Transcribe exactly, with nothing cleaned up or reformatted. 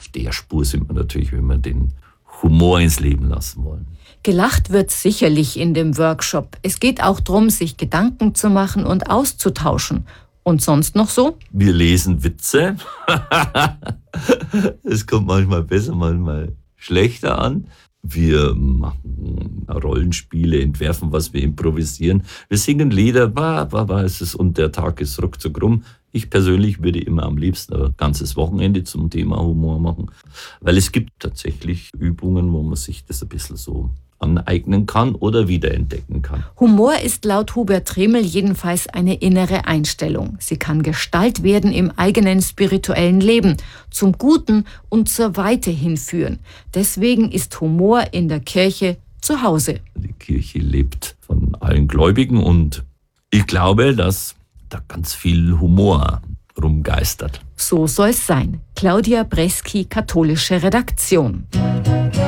der Spur sind wir natürlich, wenn wir den Humor ins Leben lassen wollen. Gelacht wird sicherlich in dem Workshop. Es geht auch darum, sich Gedanken zu machen und auszutauschen. Und sonst noch so? Wir lesen Witze. Es kommt manchmal besser, manchmal schlechter an. Wir machen Rollenspiele, entwerfen was, wir improvisieren. Wir singen Lieder, bah, bah, bah, es ist, und der Tag ist ruckzuck rum. Ich persönlich würde immer am liebsten ein ganzes Wochenende zum Thema Humor machen, weil es gibt tatsächlich Übungen, wo man sich das ein bisschen so aneignen kann oder wiederentdecken kann. Humor ist laut Hubert Tremel jedenfalls eine innere Einstellung. Sie kann Gestalt werden im eigenen spirituellen Leben, zum Guten und zur Weite hinführen. Deswegen ist Humor in der Kirche zu Hause. Die Kirche lebt von allen Gläubigen und ich glaube, dass da ganz viel Humor rumgeistert. So soll's sein. Claudia Breski, katholische Redaktion.